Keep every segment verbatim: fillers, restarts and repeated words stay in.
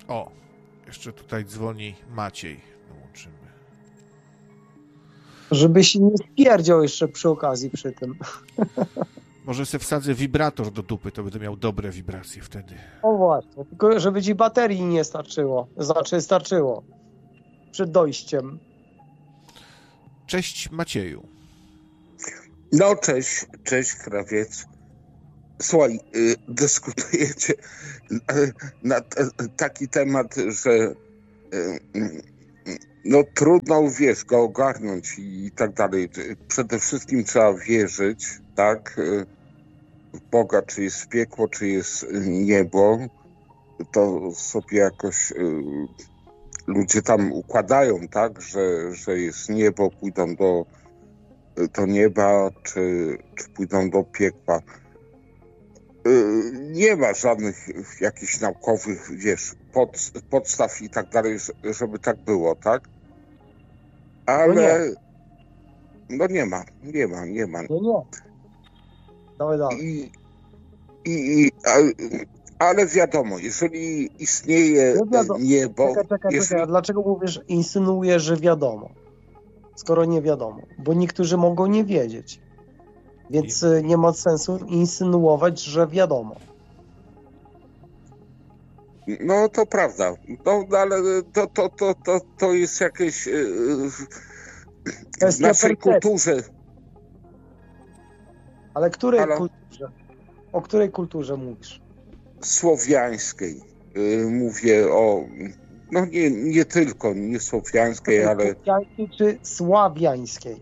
O, jeszcze tutaj dzwoni Maciej. Dołączymy. Żeby się nie spierdział jeszcze przy okazji przy tym. Może se wsadzę wibrator do dupy, to będę miał dobre wibracje wtedy. O właśnie, tylko żeby ci baterii nie starczyło. Znaczy starczyło. Przed dojściem. Cześć Macieju. No cześć, cześć krawiec. Słuchaj, y, dyskutujecie na t- taki temat, że y, y, no trudno, wiesz, go ogarnąć i tak dalej. Przede wszystkim trzeba wierzyć, tak, w Boga, czy jest piekło, czy jest niebo. To sobie jakoś y, ludzie tam układają, tak, że, że jest niebo, pójdą do, do nieba, czy, czy pójdą do piekła. Nie ma żadnych jakichś naukowych, wiesz, pod, podstaw i tak dalej, żeby tak było, tak? Ale No nie. no nie ma, nie ma, nie ma. No nie. Dawaj dalej. I, i, i, ale, ale wiadomo, jeżeli istnieje No wiadomo. niebo... Czekaj, czekaj, jeżeli... czekaj. A dlaczego mówisz, insynuujesz, że wiadomo? Skoro nie wiadomo. Bo niektórzy mogą nie wiedzieć. Więc nie, nie ma sensu insynuować, że wiadomo. No to prawda. No, ale to, to, to, to, to jest jakieś yy, w naszej kulturze. Ale której Halo? kulturze? O której kulturze mówisz? Słowiańskiej. Yy, mówię o... No nie, nie tylko, nie słowiańskiej, ale... Słowiańskiej czy sławiańskiej?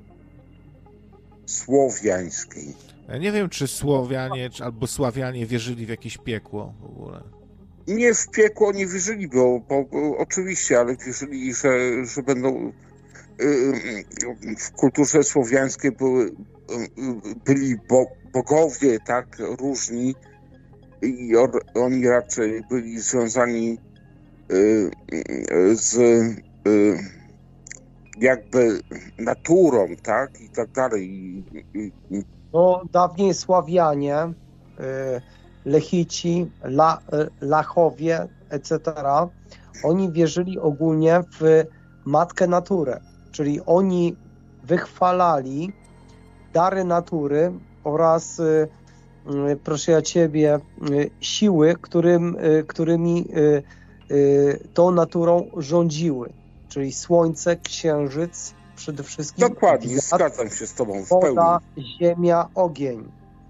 Słowiańskiej. Ja nie wiem, czy Słowianie czy, albo Sławianie wierzyli w jakieś piekło w ogóle. Nie w piekło nie wierzyli, bo, bo, bo oczywiście, ale wierzyli, że, że będą... Yy, w kulturze słowiańskiej były, yy, byli bo, bogowie, tak, różni i on, oni raczej byli związani yy, yy, z... Yy, jakby naturą, tak, i tak dalej. I, i, i... No, dawniej Sławianie, y, Lechici, La, y, Lachowie, et cetera, oni wierzyli ogólnie w matkę naturę, czyli oni wychwalali dary natury oraz, y, y, proszę ja ciebie, y, siły, którym, y, którymi y, y, tą naturą rządziły. Czyli słońce, księżyc, przede wszystkim. Dokładnie, wiatr, zgadzam się z tobą w woda, pełni. ziemia, ogień.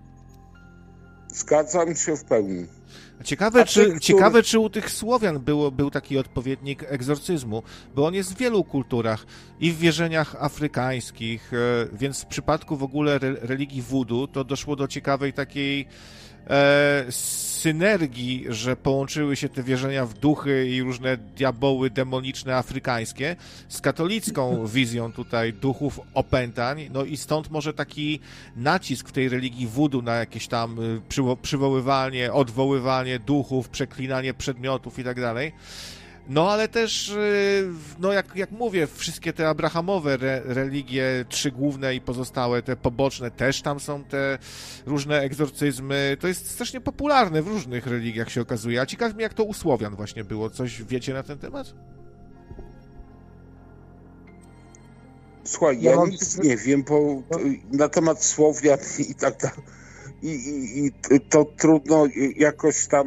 Zgadzam się w pełni. Ciekawe, czy, który... ciekawe, czy u tych Słowian było, był taki odpowiednik egzorcyzmu, bo on jest w wielu kulturach i w wierzeniach afrykańskich, więc w przypadku w ogóle re, religii wudu to doszło do ciekawej takiej e, synergii, że połączyły się te wierzenia w duchy i różne diaboły demoniczne afrykańskie z katolicką wizją tutaj duchów opętań, no i stąd może taki nacisk w tej religii wudu na jakieś tam przywo- przywoływanie, odwoływanie duchów, przeklinanie przedmiotów i tak dalej. No ale też, no jak, jak mówię, wszystkie te abrahamowe re, religie, trzy główne i pozostałe, te poboczne, też tam są te różne egzorcyzmy. To jest strasznie popularne w różnych religiach, się okazuje. A ciekawi mnie, jak to u Słowian właśnie było. Coś wiecie na ten temat? Słuchaj, ja, ja nic nie wiem, bo na temat Słowian i tak dalej. I, i, i to trudno jakoś tam...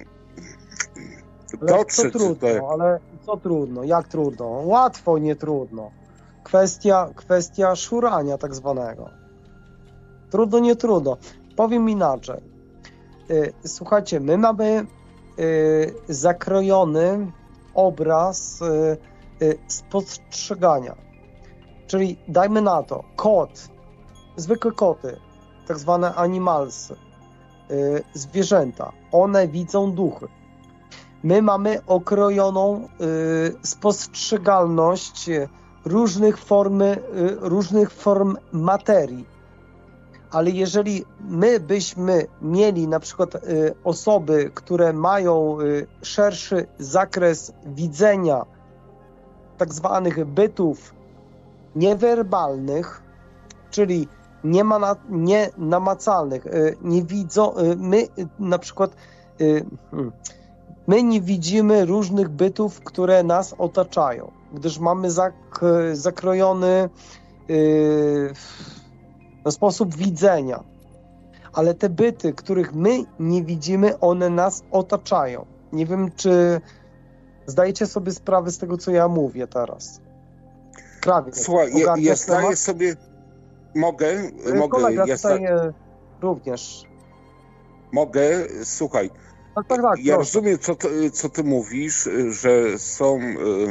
Ale co trudno, do... ale co trudno, jak trudno? Łatwo, nie trudno. Kwestia, kwestia szurania tak zwanego. Trudno, nie trudno. Powiem inaczej. Słuchajcie, my mamy zakrojony obraz spostrzegania. Czyli dajmy na to, kot, zwykłe koty, tak zwane animalsy, zwierzęta, one widzą duchy. My mamy okrojoną y, spostrzegalność różnych, formy, y, różnych form materii. Ale jeżeli my byśmy mieli na przykład y, osoby, które mają y, szerszy zakres widzenia tak zwanych bytów niewerbalnych, czyli nie ma na, nie namacalnych, y, nie widzą, y, my y, na przykład y, hmm, my nie widzimy różnych bytów, które nas otaczają, gdyż mamy zak zakrojony yy, no, sposób widzenia. Ale te byty, których my nie widzimy, one nas otaczają. Nie wiem, czy zdajecie sobie sprawę z tego, co ja mówię teraz. Krawiec. Słuchaj, ja, ja zdaję sobie... Mogę? Mogę. Kolega ja tutaj sta... również. Mogę? Słuchaj. Tak, tak, tak, ja proszę. rozumiem, co ty, co ty mówisz, że są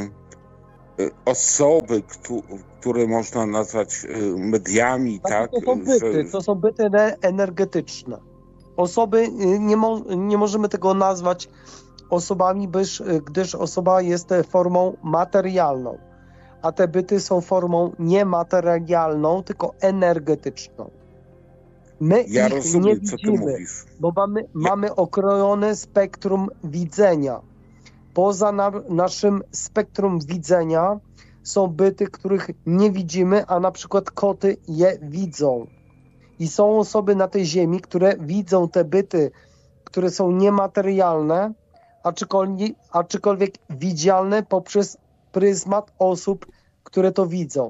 y, y, osoby, któ, które można nazwać y, mediami, tak? tak? To są byty, że... to są byty energetyczne. Osoby, nie, mo, nie możemy tego nazwać osobami, gdyż, gdyż osoba jest formą materialną, a te byty są formą niematerialną, tylko energetyczną. My ja ich rozumiem, nie widzimy, co ty mówisz. bo mamy, ja... mamy okrojone spektrum widzenia. Poza na, naszym spektrum widzenia są byty, których nie widzimy, a na przykład koty je widzą. I są osoby na tej ziemi, które widzą te byty, które są niematerialne, aczkolwiek, aczkolwiek widzialne poprzez pryzmat osób, które to widzą.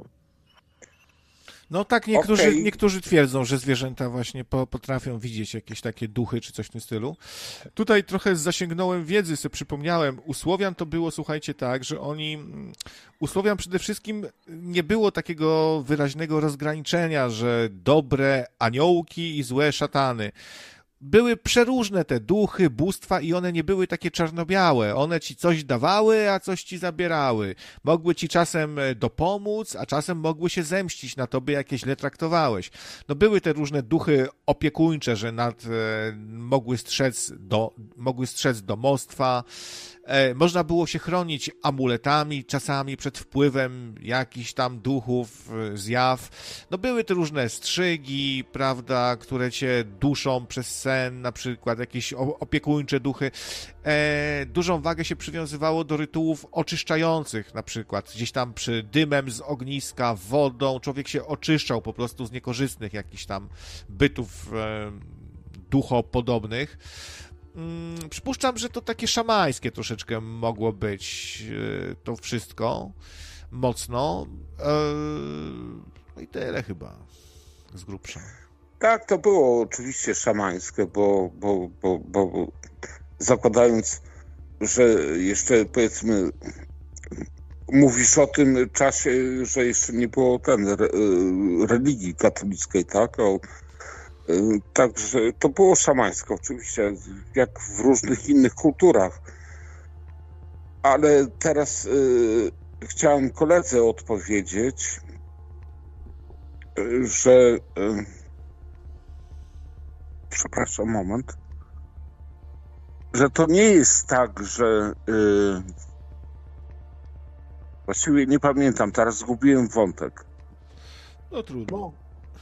No tak, niektórzy, okay. niektórzy twierdzą, że zwierzęta właśnie po, potrafią widzieć jakieś takie duchy czy coś w tym stylu. Tutaj trochę zasięgnąłem wiedzy, sobie przypomniałem. U Słowian to było, słuchajcie, tak, że oni... U Słowian przede wszystkim nie było takiego wyraźnego rozgraniczenia, że dobre aniołki i złe szatany. Były przeróżne te duchy, bóstwa i one nie były takie czarno-białe. One ci coś dawały, a coś ci zabierały. Mogły ci czasem dopomóc, a czasem mogły się zemścić na tobie, jak je źle traktowałeś. No były te różne duchy opiekuńcze, że nad, e, mogły strzec do, mogły strzec domostwa. E, można było się chronić amuletami, czasami przed wpływem jakichś tam duchów, e, zjaw. No były te różne strzygi, prawda, które cię duszą przez sen, na przykład jakieś opiekuńcze duchy. E, dużą wagę się przywiązywało do rytułów oczyszczających, na przykład gdzieś tam przy dymem z ogniska, wodą, człowiek się oczyszczał po prostu z niekorzystnych jakichś tam bytów e, duchopodobnych. Hmm, przypuszczam, że to takie szamańskie troszeczkę mogło być e, to wszystko mocno. E, no i tyle chyba z grubsza. Tak, to było oczywiście szamańskie, bo, bo, bo, bo zakładając, że jeszcze powiedzmy mówisz o tym czasie, że jeszcze nie było ten re, religii katolickiej, tak? O, także to było szamańskie oczywiście, jak w różnych innych kulturach. Ale teraz y, chciałem koledze odpowiedzieć, że y, przepraszam, moment, że to nie jest tak, że yy, właściwie nie pamiętam, teraz zgubiłem wątek. No trudno. No.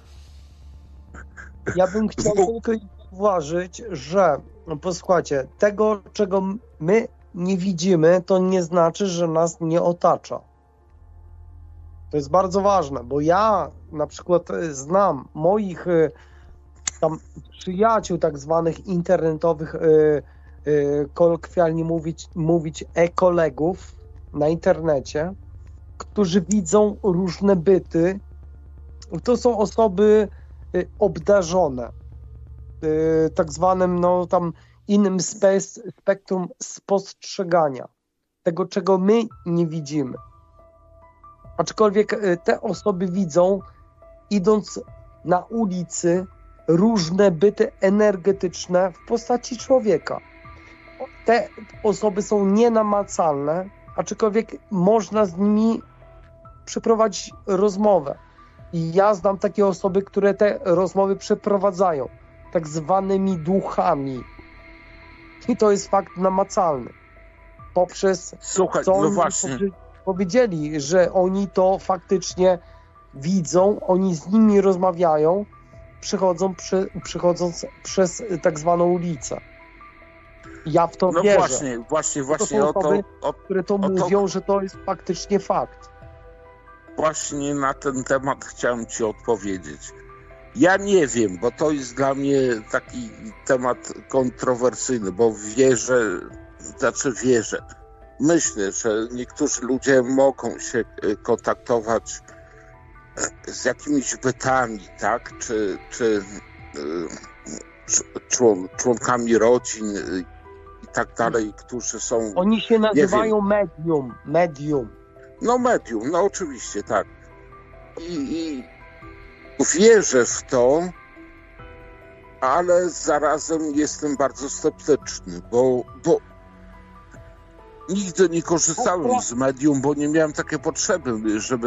Ja bym chciał W... tylko zauważyć, że no posłuchajcie, tego, czego my nie widzimy, to nie znaczy, że nas nie otacza. To jest bardzo ważne, bo ja na przykład znam moich tam przyjaciół tak zwanych internetowych, y, y, kolokwialnie mówić, mówić e-kolegów na internecie, którzy widzą różne byty. To są osoby y, obdarzone y, tak zwanym no tam innym spe, spektrum spostrzegania tego, czego my nie widzimy. Aczkolwiek y, te osoby widzą, idąc na ulicy, różne byty energetyczne w postaci człowieka. Te osoby są nienamacalne, aczkolwiek można z nimi przeprowadzić rozmowę. I ja znam takie osoby, które te rozmowy przeprowadzają, tak zwanymi duchami. I to jest fakt namacalny. Poprzez Słuchaj, co no oni właśnie. powiedzieli, że oni to faktycznie widzą, oni z nimi rozmawiają, przychodzą, przy, przychodząc przez tak zwaną ulicę. Ja w to no wierzę. Właśnie, właśnie, właśnie to o to, osoby, o, które to o to mówią, że to jest faktycznie fakt. Właśnie na ten temat chciałem ci odpowiedzieć. Ja nie wiem, bo to jest dla mnie taki temat kontrowersyjny, bo wierzę znaczy wierzę. Myślę, że niektórzy ludzie mogą się kontaktować z jakimiś bytami, tak? Czy, czy człon, członkami rodzin i tak dalej, którzy są... Oni się nazywają medium, medium. No medium, no oczywiście, tak. I, i wierzę w to, ale zarazem jestem bardzo sceptyczny, bo, bo nigdy nie korzystałem z medium, bo nie miałem takiej potrzeby, żeby